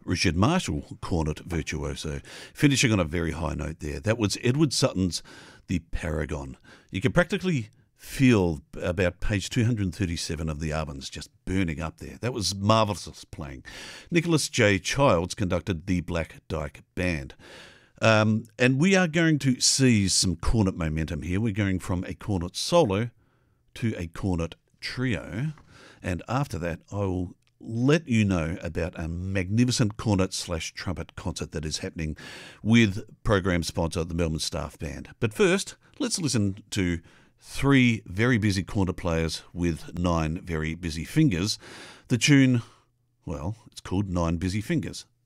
Richard Marshall cornet virtuoso, finishing on a very high note there. That was Edward Sutton's The Paragon. You can practically feel about page 237 of the Albans just burning up there. That was marvellous playing. Nicholas J. Childs conducted the Black Dyke Band. And we are going to seize some cornet momentum here. We're going from a cornet solo to a cornet trio. And after that, I will let you know about a magnificent cornet/trumpet concert that is happening with program sponsor, the Melbourne Staff Band. But first, let's listen to 3 very busy cornet players with 9 very busy fingers. The tune, well, it's called 9 Busy Fingers.